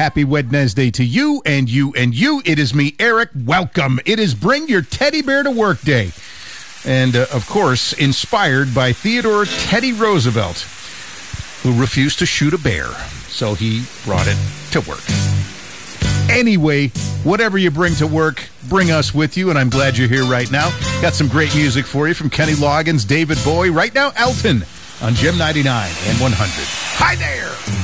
happy Wednesday to you and you and you. It is me, Eric. Welcome. It is Bring Your Teddy Bear to Work Day. And, of course, inspired by Theodore Teddy Roosevelt, who refused to shoot a bear. So he brought it to work. Anyway, whatever you bring to work, bring us with you, and I'm glad you're here right now. Got some great music for you from Kenny Loggins, David Bowie. Right now, Elton on Gem 99 and 100. Hi there!